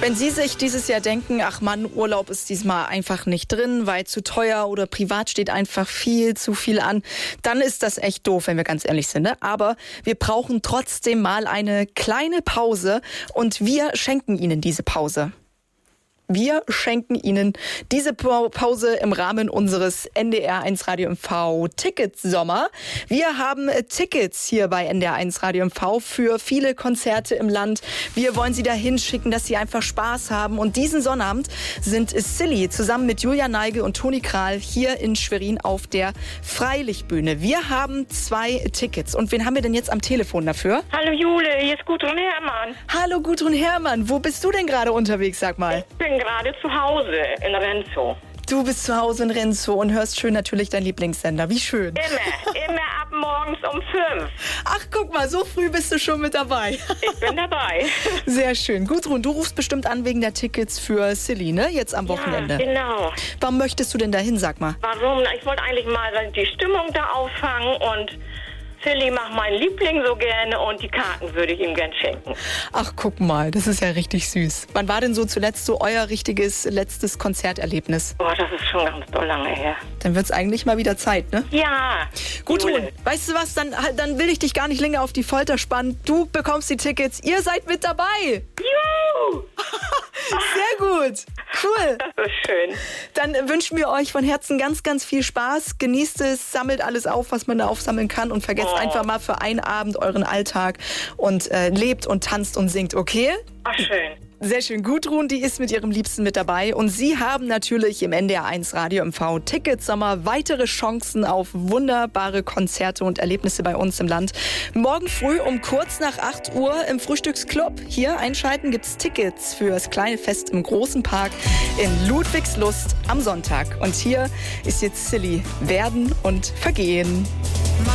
Wenn Sie sich dieses Jahr denken, ach Mann, Urlaub ist diesmal einfach nicht drin, weil zu teuer oder privat steht einfach viel zu viel an, dann ist das echt doof, wenn wir ganz ehrlich sind. Ne? Aber wir brauchen trotzdem mal eine kleine Pause und wir schenken Ihnen diese Pause. Wir schenken Ihnen diese Pause im Rahmen unseres NDR1 Radio MV Ticketsommer. Wir haben Tickets hier bei NDR1 Radio MV für viele Konzerte im Land. Wir wollen Sie dahin schicken, dass Sie einfach Spaß haben. Und diesen Sonnabend sind Silly zusammen mit Julia Neigel und Toni Kral hier in Schwerin auf der Freilichtbühne. Wir haben 2 Tickets. Und wen haben wir denn jetzt am Telefon dafür? Hallo Jule, hier ist Gudrun Herrmann. Hallo Gudrun Herrmann, wo bist du denn gerade unterwegs, sag mal? Ich bin gerade zu Hause in Renzo. Du bist zu Hause in Renzo und hörst schön natürlich deinen Lieblingssender. Wie schön. Immer ab morgens um 5. Ach, guck mal, so früh bist du schon mit dabei. Ich bin dabei. Sehr schön. Gudrun, du rufst bestimmt an wegen der Tickets für Silly, ne? Jetzt am Wochenende. Ja, genau. Warum möchtest du denn dahin, sag mal? Warum? Ich wollte eigentlich mal die Stimmung da auffangen und Silly macht meinen Liebling so gerne und die Karten würde ich ihm gern schenken. Ach, guck mal, das ist ja richtig süß. Wann war denn so zuletzt so euer richtiges letztes Konzerterlebnis? Boah, das ist schon ganz doll lange her. Dann wird's eigentlich mal wieder Zeit, ne? Ja. Gudrun, Jule. weißt du was, dann will ich dich gar nicht länger auf die Folter spannen. Du bekommst die Tickets, ihr seid mit dabei. Juhu! Sehr gut, cool. Das ist schön. Dann wünschen wir euch von Herzen ganz, ganz viel Spaß. Genießt es, sammelt alles auf, was man da aufsammeln kann und vergesst einfach mal für einen Abend euren Alltag und lebt und tanzt und singt, okay? Ach, schön. Sehr schön. Gudrun, die ist mit ihrem Liebsten mit dabei. Und Sie haben natürlich im NDR1 Radio MV Ticketsommer weitere Chancen auf wunderbare Konzerte und Erlebnisse bei uns im Land. Morgen früh um kurz nach 8 Uhr im Frühstücksclub. Hier einschalten gibt's Tickets für das kleine Fest im großen Park in Ludwigslust am Sonntag. Und hier ist jetzt Silly. Werden und Vergehen.